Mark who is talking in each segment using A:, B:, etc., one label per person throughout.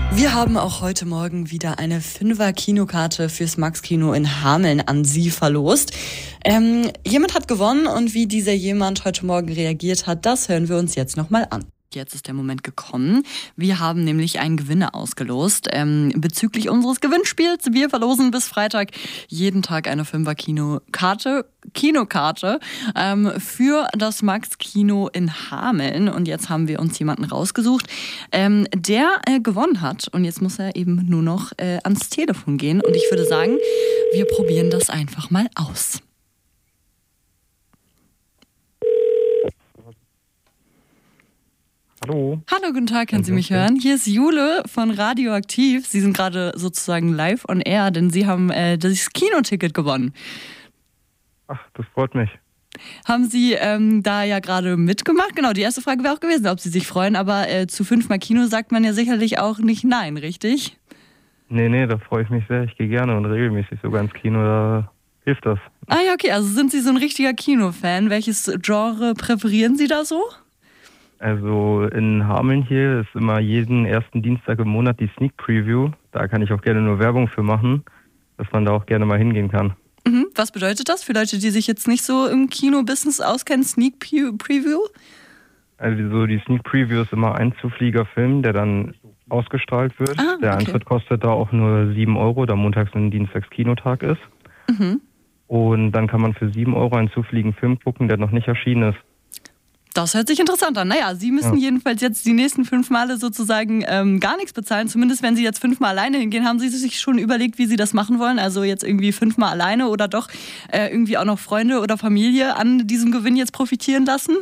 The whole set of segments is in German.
A: Wir haben auch heute Morgen wieder eine 5er-Kinokarte fürs Max-Kino in Hameln an Sie verlost. Jemand hat gewonnen und wie dieser jemand heute Morgen reagiert hat, das hören wir uns jetzt nochmal an. Jetzt ist der Moment gekommen. Wir haben nämlich einen Gewinner ausgelost bezüglich unseres Gewinnspiels. Wir verlosen bis Freitag jeden Tag eine 5er-Kinokarte für das Max-Kino in Hameln. Und jetzt haben wir uns jemanden rausgesucht, der gewonnen hat. Und jetzt muss er eben nur noch ans Telefon gehen. Und ich würde sagen, wir probieren das einfach mal aus.
B: Hallo.
A: Hallo, guten Tag, können Sie mich hören? Hier ist Jule von Radioaktiv. Sie sind gerade sozusagen live on air, denn Sie haben das Kinoticket gewonnen.
B: Ach, das freut mich.
A: Haben Sie da ja gerade mitgemacht? Genau, die erste Frage wäre auch gewesen, ob Sie sich freuen, aber zu 5-mal Kino sagt man ja sicherlich auch nicht nein, richtig?
B: Nee, da freue ich mich sehr. Ich gehe gerne und regelmäßig sogar ins Kino, da hilft das.
A: Ah ja, okay, also sind Sie so ein richtiger Kinofan. Welches Genre präferieren Sie da so?
B: Also in Hameln hier ist immer jeden ersten Dienstag im Monat die Sneak Preview. Da kann ich auch gerne nur Werbung für machen, dass man da auch gerne mal hingehen kann.
A: Mhm. Was bedeutet das für Leute, die sich jetzt nicht so im Kino-Business auskennen? Sneak Preview?
B: Also die Sneak Preview ist immer ein Zufliegerfilm, der dann ausgestrahlt wird.
A: Ah, okay.
B: Der Eintritt kostet da auch nur 7 Euro, da montags und dienstags Kinotag ist.
A: Mhm.
B: Und dann kann man für 7 Euro einen zufliegenden Film gucken, der noch nicht erschienen ist.
A: Das hört sich interessant an. Naja, Sie müssen jedenfalls jetzt die nächsten 5 Male sozusagen gar nichts bezahlen. Zumindest wenn Sie jetzt 5-mal alleine hingehen, haben Sie sich schon überlegt, wie Sie das machen wollen? Also jetzt irgendwie 5-mal alleine oder doch irgendwie auch noch Freunde oder Familie an diesem Gewinn jetzt profitieren lassen?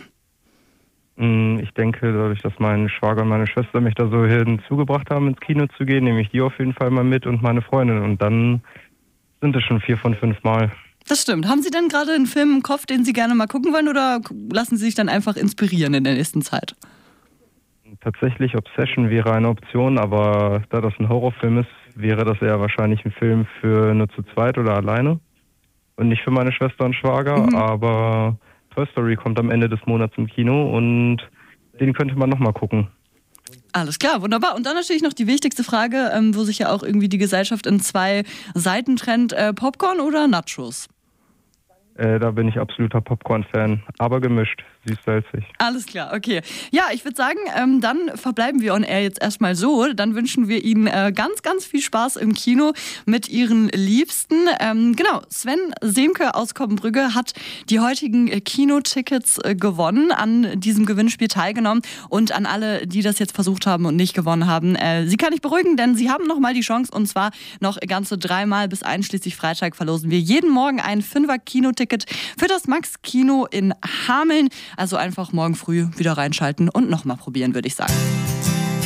B: Ich denke, dadurch, dass mein Schwager und meine Schwester mich da so hinzugebracht haben, ins Kino zu gehen, nehme ich die auf jeden Fall mal mit und meine Freundin. Und dann sind es schon 4 von 5 Mal.
A: Das stimmt. Haben Sie denn gerade einen Film im Kopf, den Sie gerne mal gucken wollen, oder lassen Sie sich dann einfach inspirieren in der nächsten Zeit?
B: Tatsächlich, Obsession wäre eine Option, aber da das ein Horrorfilm ist, wäre das eher wahrscheinlich ein Film für nur zu zweit oder alleine und nicht für meine Schwester und Schwager, aber Toy Story kommt am Ende des Monats im Kino und den könnte man nochmal gucken.
A: Alles klar, wunderbar. Und dann natürlich noch die wichtigste Frage, wo sich ja auch irgendwie die Gesellschaft in 2 Seiten trennt. Popcorn oder Nachos?
B: Da bin ich absoluter Popcorn-Fan, aber gemischt, süß-salzig.
A: Alles klar, okay. Ja, ich würde sagen, dann verbleiben wir on air jetzt erstmal so. Dann wünschen wir Ihnen ganz, ganz viel Spaß im Kino mit Ihren Liebsten. Genau, Sven Semke aus Koppenbrügge hat die heutigen Kinotickets gewonnen, an diesem Gewinnspiel teilgenommen. Und an alle, die das jetzt versucht haben und nicht gewonnen haben, Sie kann ich beruhigen, denn Sie haben nochmal die Chance, und zwar noch ganze 3-mal bis einschließlich Freitag verlosen wir jeden Morgen ein 5er-Kinoticket für das Max-Kino in Hameln. Also einfach morgen früh wieder reinschalten und nochmal probieren, würde ich sagen.